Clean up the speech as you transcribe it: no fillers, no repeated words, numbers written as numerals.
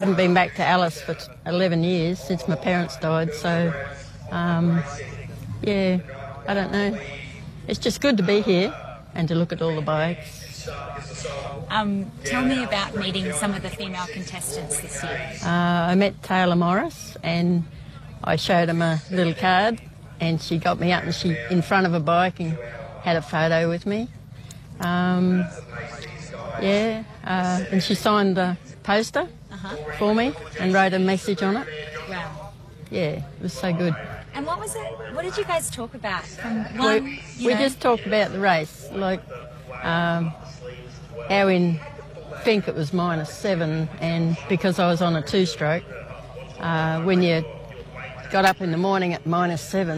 haven't been back to Alice for 11 years since my parents died, so, yeah, I don't know. It's just good to be here and to look at all the bikes. Tell me about meeting some of the female contestants this year. I met Taylor Morris and I showed her my little card and she got me up and she in front of a bike and had a photo with me. And she signed the poster for me and wrote a message on it. Wow. Yeah, it was so good. And what was it? What did you guys talk about? We just talked about the race, like how in Finke it was -7, and because I was on a 2-stroke, when you got up in the morning at -7,